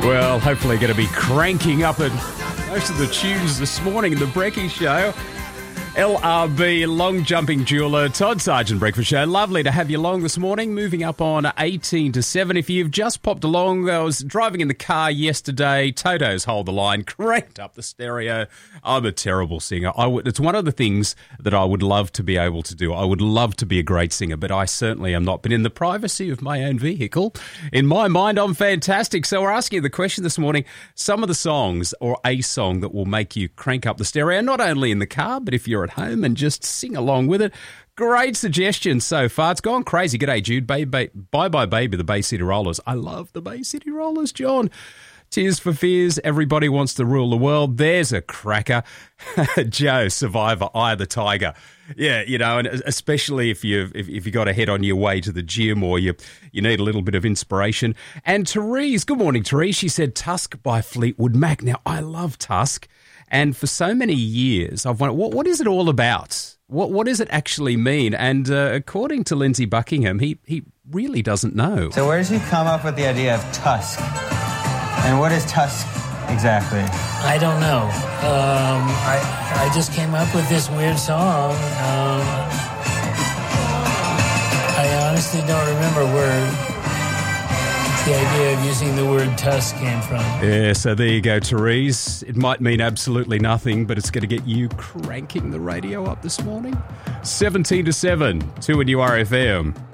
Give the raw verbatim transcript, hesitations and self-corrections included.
Well, hopefully going to be cranking up at most of the tunes this morning in the Brekkie Show. L R B, long jumping jeweller, Todd Sargent Breakfast Show. Lovely to have you along this morning. Moving up on eighteen to seven. If you've just popped along, I was driving in the car yesterday. Toto's Hold the Line, cranked up the stereo. I'm a terrible singer. I would, it's one of the things that I would love to be able to do. I would love to be a great singer, but I certainly am not. But in the privacy of my own vehicle, in my mind, I'm fantastic. So we're asking you the question this morning, some of the songs or a song that will make you crank up the stereo, not only in the car, but if you're at home and just sing along with it. Great suggestions so far. It's gone crazy. G'day, Jude. Bye, bye, bye, bye, baby, the Bay City Rollers. I love the Bay City Rollers, John. Tears for Fears, Everybody Wants to Rule the World. There's a cracker. Joe, Survivor, Eye of the Tiger. Yeah, you know, and especially if you've if, if you got a head on your way to the gym or you you need a little bit of inspiration. And Therese, good morning, Therese. She said Tusk by Fleetwood Mac. Now, I love Tusk. And for so many years, I've wondered, what, what is it all about? What what does it actually mean? And uh, according to Lindsay Buckingham, he, he really doesn't know. So where did you come up with the idea of Tusk? And what is Tusk exactly? I don't know. Um, I, I just came up with this weird song. Um, I honestly don't remember where the idea of using the word Tusk came from. Yeah, so there you go, Therese. It might mean absolutely nothing, but it's going to get you cranking the radio up this morning. seventeen to seven, two in U R F M.